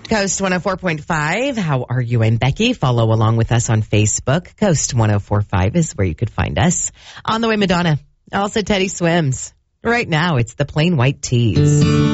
Coast 104.5. How are you? I'm Becky. Follow along with us on Facebook. Coast 104.5 is where you could find us. On the way, Madonna. Also, Teddy Swims. Right now, it's the Plain White Tees.